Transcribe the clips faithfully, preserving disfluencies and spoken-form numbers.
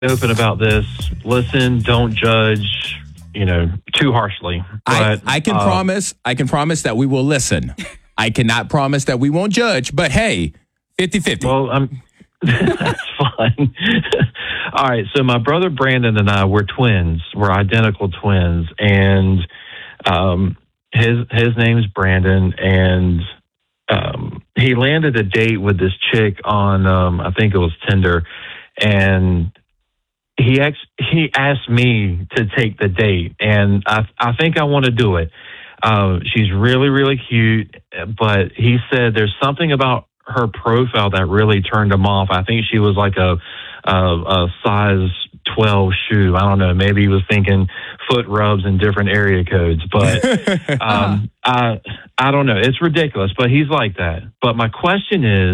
open about this. Listen, don't judge, you know, too harshly. But, I, I can uh, promise, I can promise that we will listen. I cannot promise that we won't judge, but hey, fifty-fifty. Well, I'm, that's fine. All right. So my brother Brandon and I, we're twins. We're identical twins. And um, his his name's Brandon. And um, he landed a date with this chick on, um, I think it was Tinder. And he ex- he asked me to take the date. And I, I think I want to do it. Uh, she's really, really cute. But he said there's something about her profile that really turned him off. I think she was like a, a, a size twelve shoe. I don't know. Maybe he was thinking foot rubs and different area codes, but um, I I don't know. It's ridiculous, but he's like that. But my question is,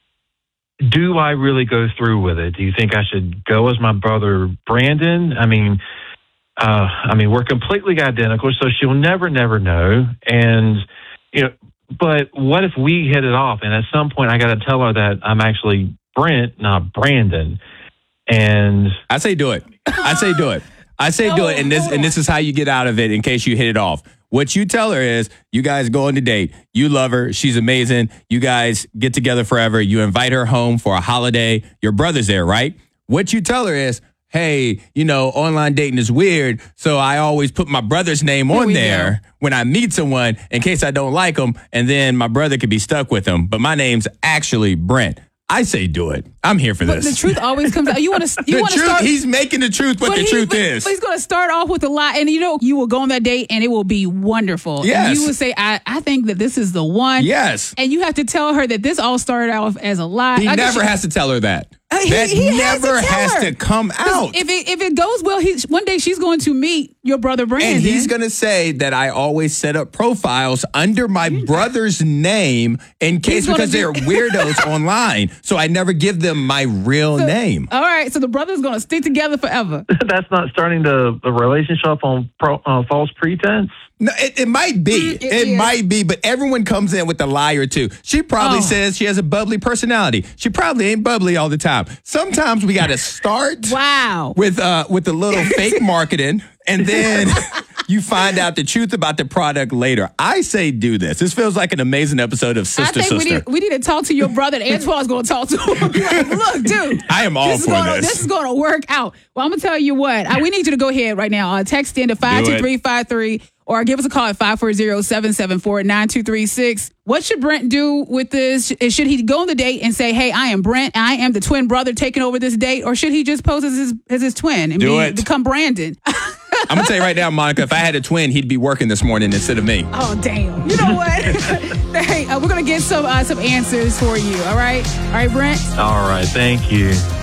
do I really go through with it? Do you think I should go as my brother Brandon? I mean, uh, I mean, we're completely identical, so she'll never, never know. And you know. But what if we hit it off, and at some point I got to tell her that I'm actually Brent, not Brandon? And I say do it. I say do it. I say no, do it, and this and this is how you get out of it in case you hit it off. What you tell her is, you guys go on a date. You love her. She's amazing. You guys get together forever. You invite her home for a holiday. Your brother's there, right? What you tell her is, hey, you know, online dating is weird, so I always put my brother's name Here on there go. when I meet someone in case I don't like them, and then my brother could be stuck with them. But my name's actually Brent. I say do it. I'm here for But this. the truth always comes out. You want to? You the want to truth, start? he's making the truth what but the he- truth but- is. But he's going to start off with a lie, and you know, you will go on that date, and it will be wonderful. Yes. And you will say, "I, I think that this is the one." Yes. And you have to tell her that this all started off as a lie. He I guess never you- has to tell her that. Uh, he- that he has to never tell has her. to come 'Cause out. If it if it goes well, he one day she's going to meet your brother Brandon, And he's going to say that I always set up profiles under my brother's name in case He's gonna because do- they're weirdos online. So I never give them my real name. All right, so the brother's going to stick together forever. that's not starting the, the relationship on pro, uh, false pretense. No, it, it might be. Mm, it it is. might be, but everyone comes in with a lie or two. She probably Oh. says she has a bubbly personality. She probably ain't bubbly all the time. Sometimes we got to start Wow. with uh with a little fake marketing, and then you find out the truth about the product later. I say do this. This feels like an amazing episode of Sister I think we Sister. need, we need to talk to your brother. And Antoine's going to talk to him. Be like, look, dude. I am all this is for gonna, this. This is going to work out. Well, I'm going to tell you what. I, we need you to go ahead right now. Uh, text in to five two three five three or give us a call at five four zero, seven seven four, nine two three six. What should Brent do with this? Should he go on the date and say, hey, I am Brent. I am the twin brother taking over this date? Or should he just pose as his, as his twin and Do be, it. become Brandon? I'm gonna tell you right now, Monica, if I had a twin, he'd be working this morning instead of me. Oh, damn. You know what? Hey, uh, we're going to get some uh, some answers for you. All right? All right, Brent? All right. Thank you.